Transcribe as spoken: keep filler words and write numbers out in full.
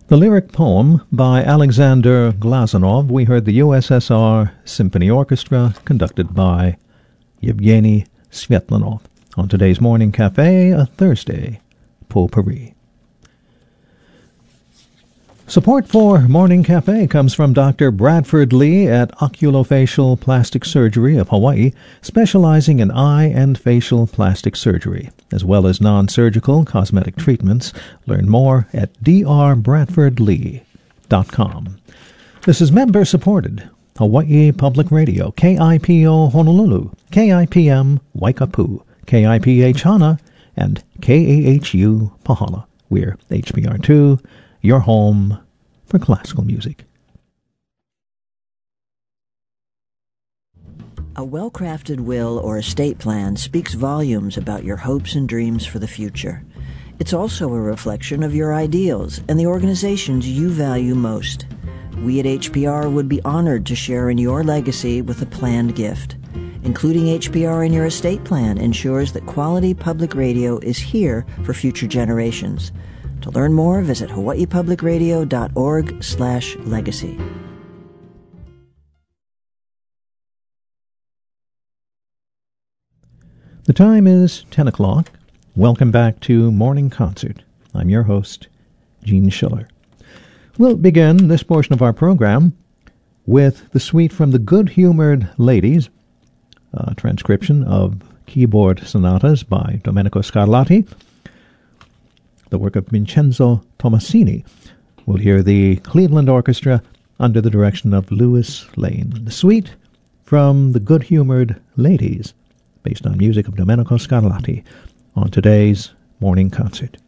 The lyric poem by Alexander Glazunov. We heard the U S S R Symphony Orchestra conducted by Yevgeny Svetlanov. On today's Morning Cafe, a Thursday potpourri. Support for Morning Cafe comes from Doctor Bradford Lee at Oculofacial Plastic Surgery of Hawaii, specializing in eye and facial plastic surgery, as well as non-surgical cosmetic treatments. Learn more at d r bradford lee dot com. This is member-supported Hawaii Public Radio, K I P O Honolulu, K I P M Waikapu, K I P H Hana, and K A H U Pahala. We're H B R two, your home for classical music. A well-crafted will or estate plan speaks volumes about your hopes and dreams for the future. It's also a reflection of your ideals and the organizations you value most. We at H B R would be honored to share in your legacy with a planned gift. Including H B R in your estate plan ensures that quality public radio is here for future generations. To learn more, visit hawaii public radio dot org slash legacy. The time is ten o'clock. Welcome back to Morning Concert. I'm your host, Gene Schiller. We'll begin this portion of our program with the suite from the Good-Humored Ladies, a transcription of keyboard sonatas by Domenico Scarlatti, the work of Vincenzo Tomasini. We'll hear the Cleveland Orchestra under the direction of Louis Lane. The suite from the Good-Humored Ladies, based on music of Domenico Scarlatti, on today's Morning Concert.